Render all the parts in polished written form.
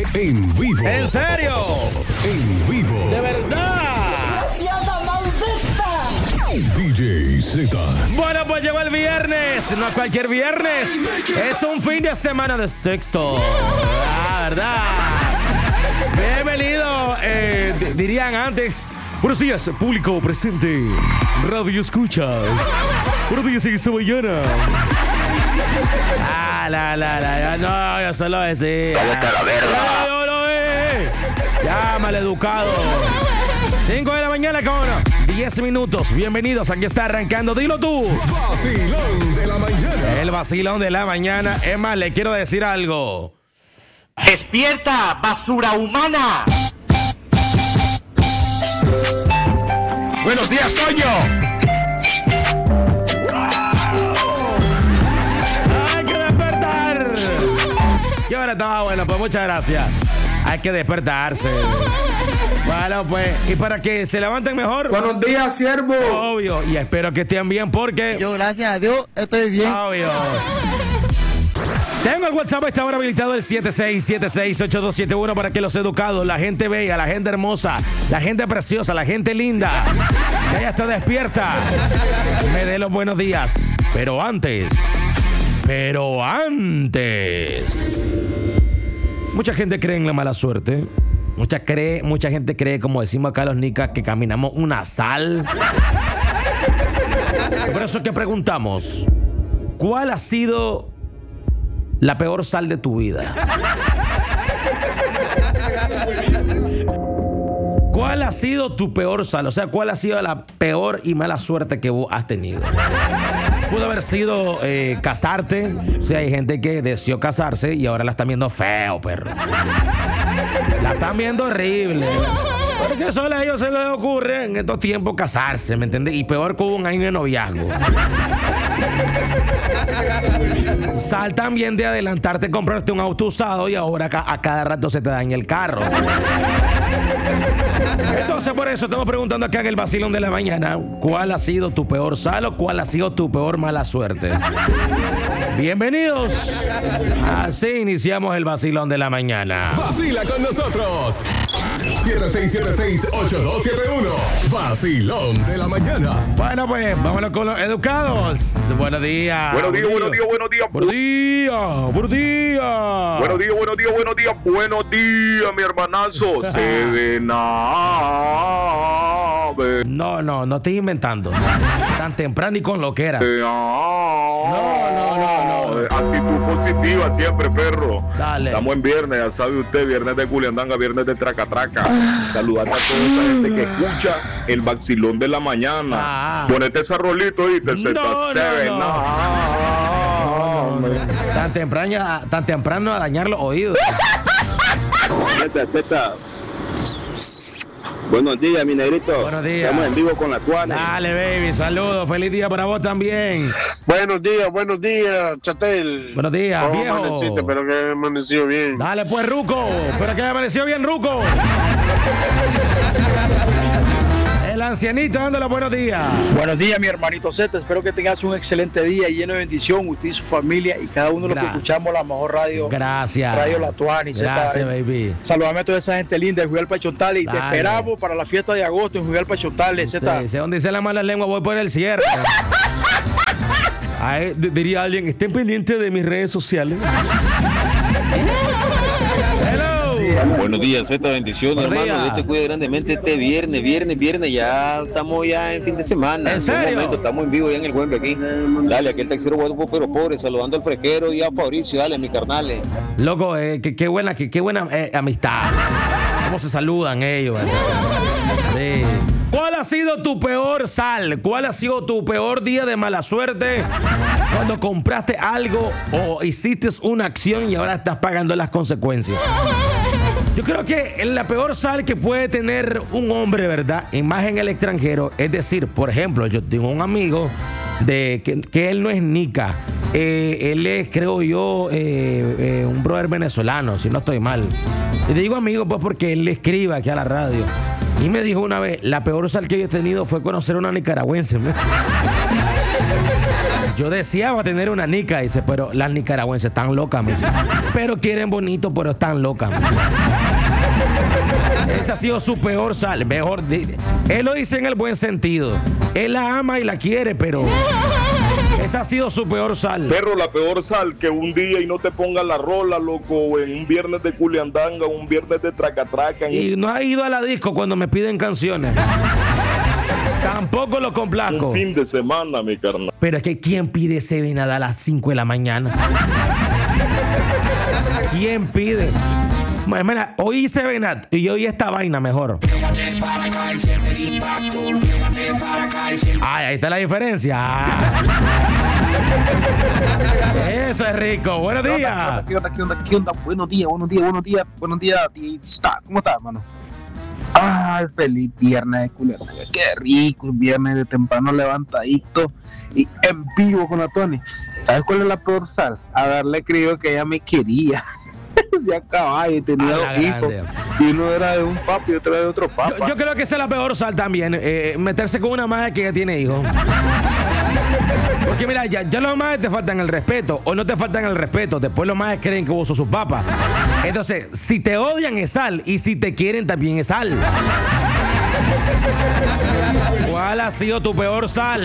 En vivo. ¿En serio? En vivo. ¿De verdad? DJ Z. Bueno, pues llegó el viernes. No cualquier viernes. Es un fin de semana de sexto. ¿Verdad? Bienvenido. Dirían antes. Buenos días, público presente. Radio escuchas. Buenos días en esta mañana. No, yo solo decía. Ya, maleducado. 5 de la mañana con 10 minutos. Bienvenidos, aquí está arrancando. Dilo tú. Vacilón de la mañana. El vacilón de la mañana. Es más, le quiero decir algo. ¡Despierta, basura humana! ¡Buenos días, coño! ¡Hay que despertar! ¿Qué hora estaba? Bueno, pues muchas gracias. Hay que despertarse. Bueno, pues, y para que se levanten mejor. Buenos días, siervo. Obvio, y espero que estén bien porque... Yo, gracias a Dios, estoy bien. Obvio. Tengo el WhatsApp a esta hora habilitado el 76768271 para que los educados, la gente bella, la gente hermosa, la gente preciosa, la gente linda, que ya está despierta, me dé los buenos días. Pero antes, mucha gente cree en la mala suerte. Mucha gente cree, como decimos acá los nicas, que caminamos una sal. Por eso es que preguntamos, ¿cuál ha sido la peor sal de tu vida? ¿Cuál ha sido tu peor sal? O sea, ¿cuál ha sido la peor y mala suerte que vos has tenido? Pudo haber sido casarte. O sea, hay gente que deseó casarse y ahora la están viendo feo, perro. La están viendo horrible. Porque solo a ellos se les ocurre en estos tiempos casarse, ¿me entiendes? Y peor con un año de noviazgo. Sal también de adelantarte, comprarte un auto usado y ahora a cada rato se te daña el carro. Entonces, por eso estamos preguntando acá en el vacilón de la mañana, ¿cuál ha sido tu peor sal o cuál ha sido tu peor mala suerte? Bienvenidos. Así iniciamos el vacilón de la mañana. Vacila con nosotros. 76768271. Vacilón de la mañana. Bueno, pues, vámonos con los educados. Buenos días. Buenos días. Buenos días. Buenos días, mi hermanazo. No estoy inventando. Tan temprano y con lo que era. No. Actitud positiva siempre, perro. Dale. Estamos en viernes, ya sabe usted, viernes de culiandanga, viernes de traca-traca. Saludar a toda esa gente que escucha el vacilón de la mañana. Ponete ese rolito y te No. Tan temprano a dañar los oídos. Z. Buenos días, mi negrito. Buenos días. Estamos en vivo con la Tuana. Dale, baby, saludos. Feliz día para vos también. Buenos días, Chatel. Buenos días, ¿Cómo viejo? amaneciste? Espero que amaneció bien. Dale, pues, Ruco. Espero que amaneció bien, Ruco. El ancianito dando los buenos días. Buenos días, mi hermanito Z. Espero que tengas un excelente día lleno de bendición, usted y su familia y cada uno de los que escuchamos la mejor radio. Gracias. Radio La Tuani. Gracias, baby. Saludame a toda esa gente linda de Julián Pachontales y te esperamos para la fiesta de agosto en Julián Pachontales, Z. Sí, donde dice la mala lengua, voy por el cierre. Ahí diría alguien, estén pendientes de mis redes sociales. Buenos días, Z, bendiciones, Buenos hermano. días. Dios te cuide grandemente este viernes, ya estamos ya en fin de semana. ¿En serio? Momento, estamos en vivo ya en el Güembe aquí. Dale, aquí el taxero guapo pero pobre, saludando al fresquero y a Fabricio, dale, mi carnales. Loco, qué buena amistad. ¿Cómo se saludan ellos? Sí. ¿Cuál ha sido tu peor sal? ¿Cuál ha sido tu peor día de mala suerte? Cuando compraste algo o hiciste una acción y ahora estás pagando las consecuencias. Yo creo que la peor sal que puede tener un hombre, ¿verdad? Y más en el extranjero, es decir, por ejemplo, yo tengo un amigo que él no es nica. Él es, creo yo, un brother venezolano, si no estoy mal. Y te digo amigo, pues porque él le escribe aquí a la radio. Y me dijo una vez, la peor sal que yo he tenido fue conocer a una nicaragüense. Yo deseaba tener una nica, dice, pero las nicaragüenses están locas, me dice. Pero quieren bonito, pero están locas. Ese ha sido su peor sal. Él lo dice en el buen sentido. Él la ama y la quiere, pero esa ha sido su peor sal. Perro, la peor sal, que un día y no te ponga la rola, loco, en un viernes de culiandanga, un viernes de tracatraca. Y no ha ido a la disco cuando me piden canciones. Tampoco lo complazco. Un fin de semana, mi carnal. Pero es que ¿quién pide Serenada a las 5 de la mañana? ¿Quién pide? Mira, oí Serenat y yo oí esta vaina mejor. Ay, ahí está la diferencia. Eso es rico. Buenos días. ¿Qué onda? Buenos días. ¿Cómo estás, mano? Ay, feliz viernes de culeta. Qué rico, viernes de temprano levantadito y en vivo con la Tony. ¿Sabes cuál es la peor sal? Haberle creído que ella me quería. Se acababa y tenía dos hijos. Y uno era de un papi y otro era de otro papá. Yo creo que esa es la peor sal también. Meterse con una madre que ya tiene hijos. Porque mira, ya los madres te faltan el respeto o no te faltan el respeto. Después los madres creen que vos sos su papá. Entonces, si te odian es sal y si te quieren también es sal. ¿Cuál ha sido tu peor sal?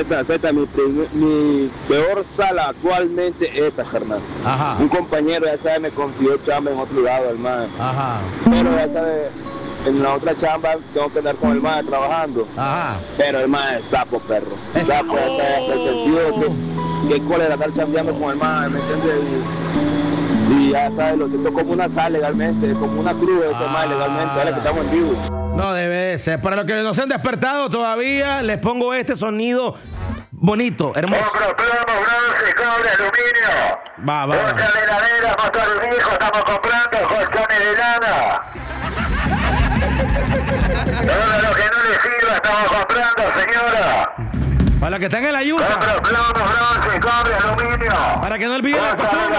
Mi peor sal actualmente es esta, carnal. Ajá. Un compañero, ya sabe, me confió chamba en otro lado, hermano. Ajá. Pero ya sabe, en la otra chamba tengo que andar con el man trabajando. Ajá. Pero el man es sapo, perro. Es Sapo, hasta el sentido que cólera estar chambeando con el man, ¿me entiendes? Y ya sabes, lo siento como una sal legalmente, como una cruz de ese man legalmente, ahora que estamos en vivo. No debe de ser. Para los que no se han despertado todavía, les pongo este sonido bonito, hermoso. Compramos bronce, cobre, aluminio. Va. Otra heladera, motor viejo, estamos comprando colchones de lana. Todo lo que no le sirva estamos comprando, señora. Para los que están en la Yusa. Compramos bronce, cobre, aluminio. Para que no olviden la costumbre.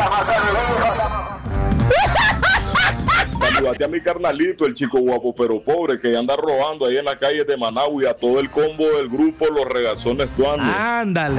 Saludate a mi carnalito, el chico guapo pero pobre, que anda robando ahí en la calle de Managua y a todo el combo del grupo Los Regazones Tuanes. Ándale.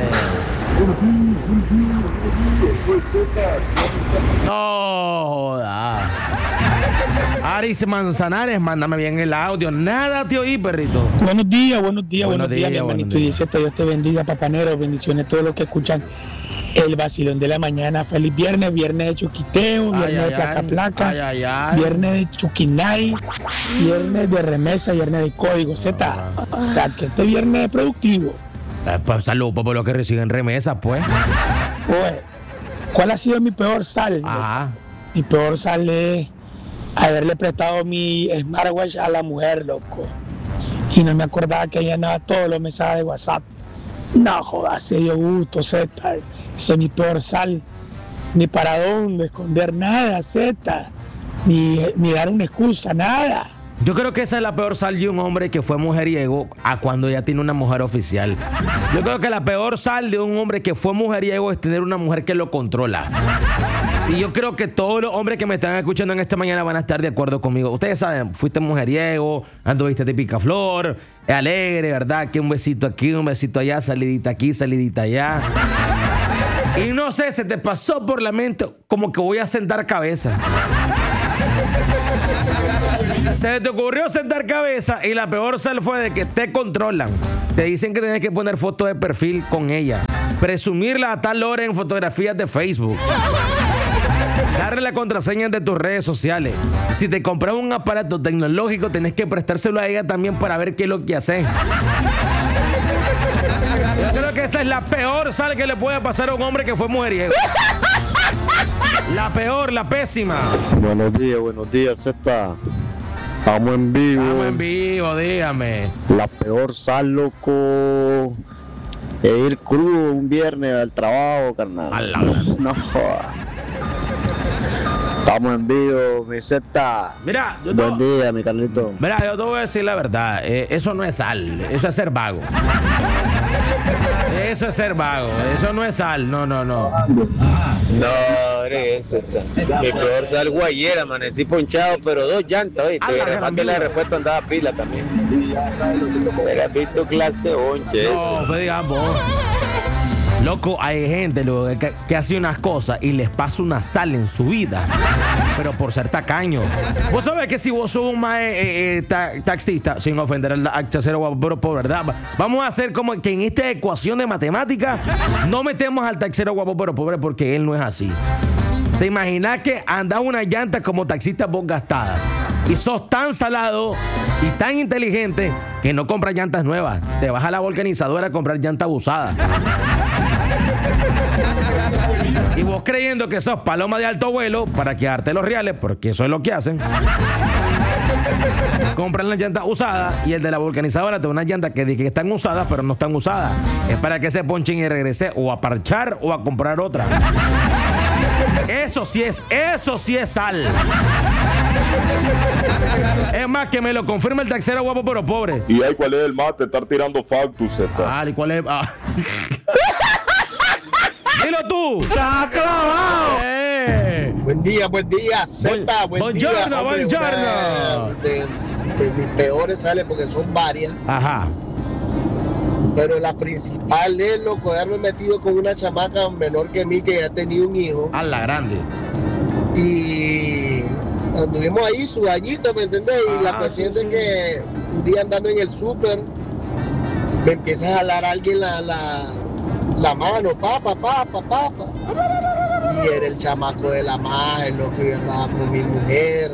No joda. Aris Manzanares, mándame bien el audio. Nada te oí, perrito. Buenos días, mi hermanito. Dios te bendiga, papanero. Bendiciones a todos los que escuchan el vacilón de la mañana. Feliz viernes, viernes de chuquiteo, viernes de placa, viernes de chuquinay, viernes de remesa, viernes de código Z. O sea, que este viernes es productivo. Pues salud por los que reciben remesas, pues. Oye, ¿cuál ha sido mi peor sal? Mi peor sal es haberle prestado mi smartwatch a la mujer, loco. Y no me acordaba que ella andaba todos los mensajes de WhatsApp. No jodas, se dio gusto, Z. Ese es mi peor sal. Ni para dónde esconder nada, Z. Ni dar una excusa, nada. Yo creo que esa es la peor sal de un hombre que fue mujeriego a cuando ya tiene una mujer oficial. Yo creo que la peor sal de un hombre que fue mujeriego es tener una mujer que lo controla. Y yo creo que todos los hombres que me están escuchando en esta mañana van a estar de acuerdo conmigo. Ustedes saben, fuiste mujeriego, anduviste de picaflor, alegre, ¿verdad? Que un besito aquí, un besito allá, salidita aquí, salidita allá. Y no sé, se te pasó por la mente como que voy a sentar cabeza. Se te ocurrió sentar cabeza y la peor sal fue de que te controlan. Te dicen que tienes que poner fotos de perfil con ella, presumirla a tal hora en fotografías de Facebook, darle la contraseña de tus redes sociales. Si te compras un aparato tecnológico, tenés que prestárselo a ella también para ver qué es lo que hace. Yo creo que esa es la peor sal que le puede pasar a un hombre que fue mujeriego. La peor, la pésima. Buenos días, Z. Estamos en vivo. Estamos en vivo, dígame. La peor sal, loco, es ir crudo un viernes al trabajo, carnal. No jodas. Estamos en vivo, mi Z. Mira, buen día, mi Carlito. Mira, yo te voy a decir la verdad. Eso no es sal, eso es ser vago. Eso es ser vago, eso no es sal, no. No, eres Z. Mi peor sal guayera, amanecí ponchado, pero 2 llantas, oye. Además que la de repuesto andaba pila también. Era visto clase 11. No, pues digamos. Loco, hay gente que hace unas cosas y les pasa una sal en su vida, pero por ser tacaño. Vos sabés que si vos sos un taxista, sin ofender al chacero guapo pero pobre, ¿verdad? Vamos a hacer como que en esta ecuación de matemáticas no metemos al taxero guapo pero pobre, porque él no es así. ¿Te imaginas que anda una llanta como taxista vos gastada? Y sos tan salado y tan inteligente que no compras llantas nuevas. Te vas a la vulcanizadora a comprar llantas usadas. Y vos creyendo que sos paloma de alto vuelo para quedarte los reales, porque eso es lo que hacen. Compran las llantas usadas y el de la vulcanizadora te da unas llantas que dice que están usadas, pero no están usadas. Es para que se ponchen y regrese o a parchar o a comprar otra. Eso sí es sal. Es más, que me lo confirma el taxero guapo pero pobre. ¿Y ahí cuál es el mate? Estar tirando factus. ¿Y cuál es? Dilo tú. ¡Está clavado! Buen día, Zeta, buen día. Buongiorno. De mis peores sales, porque son varias. Ajá. Pero la principal es, loco, haberme metido con una chamaca menor que mí que ya tenía un hijo. A la grande. Y anduvimos ahí su añito, ¿me entendés? Y la cuestión es que un día andando en el súper me empieza a jalar alguien la mano, papá. Y era el chamaco de la magia, loco, yo andaba con mi mujer.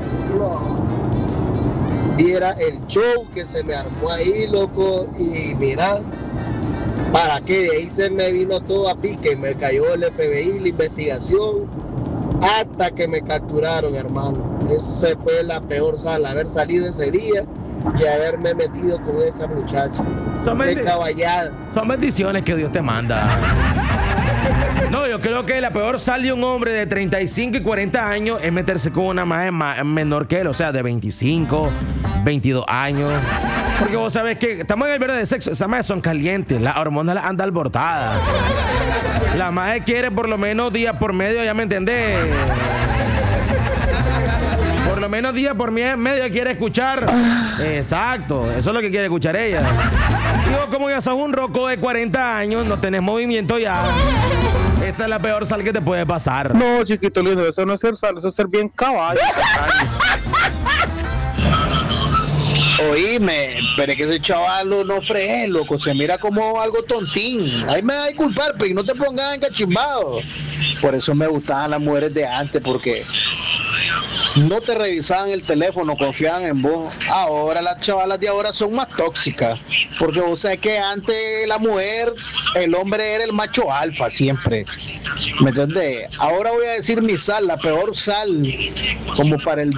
Y era el show que se me armó ahí, loco. Y mira, para qué, de ahí se me vino todo a pique. Me cayó el FBI, la investigación, hasta que me capturaron, hermano. Esa fue la peor sala, haber salido ese día y haberme metido con esa muchacha. Son bendiciones que Dios te manda. No, yo creo que la peor sal de un hombre de 35 y 40 años es meterse con una menor que él, o sea, de 25, 22 años. Porque vos sabés que estamos en el viernes de sexo, esas madres son calientes, las hormonas las andan alborotadas. La madre quiere por lo menos día por medio, ya me entendés. Por lo menos día por medio quiere escuchar. Exacto, eso es lo que quiere escuchar ella. Digo, como ya sos un roco de 40 años, no tenés movimiento ya. Esa es la peor sal que te puede pasar. No, chiquito lindo, eso no es ser sal, eso es ser bien caballo. Oíme, pero es que ese chaval no fregué, loco, se mira como algo tontín. Ahí me da que culpar, pero no te pongas encachimbado. Por eso me gustaban las mujeres de antes, porque no te revisaban el teléfono, confiaban en vos. Ahora las chavalas de ahora son más tóxicas, porque vos sabés que antes la mujer, el hombre era el macho alfa siempre, ¿me entendés? Ahora voy a decir mi sal, la peor sal, como para el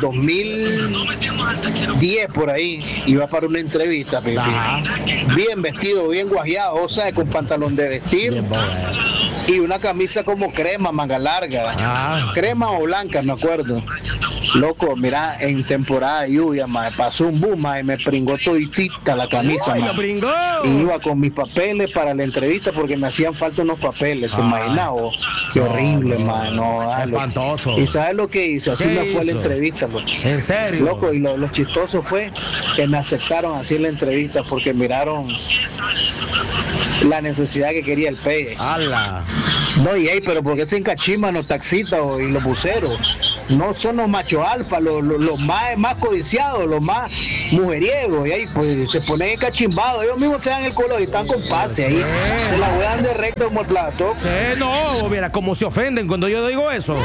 2010 por ahí, iba para una entrevista, bien vestido, bien guajeado, o sea, con pantalón de vestir y una camisa como crema, manga larga, crema o blanca, me acuerdo. Loco, mira, en temporada de lluvia, pasó un boom, y me pringó toditita la camisa. ¡Ay, la pringó! Y iba con mis papeles para la entrevista porque me hacían falta unos papeles, ¿te imaginas? Qué horrible, espantoso. ¿Y sabes lo que hice? Así me fue la entrevista, loco. ¿En serio? Loco, y lo chistoso fue que me aceptaron así en la entrevista porque miraron la necesidad que quería el peje. ¡Hala! No, pero ¿por qué se encachiman los taxistas y los buceros? No son los machos alfa, los más codiciados, los más mujeriegos, y ahí pues se ponen encachimbados, ellos mismos se dan el color y están con pase ahí, se la juegan de recto como el plato. No, mira cómo se ofenden cuando yo digo eso.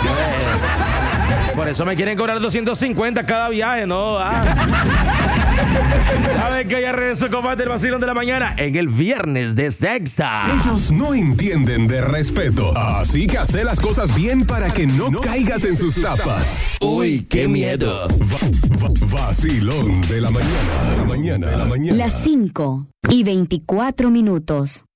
Por eso me quieren cobrar 250 cada viaje, ¿no? ¿Sabes que ya regreso con más del vacilón de la mañana en el viernes de Sexa? Ellos no entienden de respeto, así que hace las cosas bien para que no caigas en sus tapas. Uy, qué miedo. Vacilón de la mañana. Las 5:24.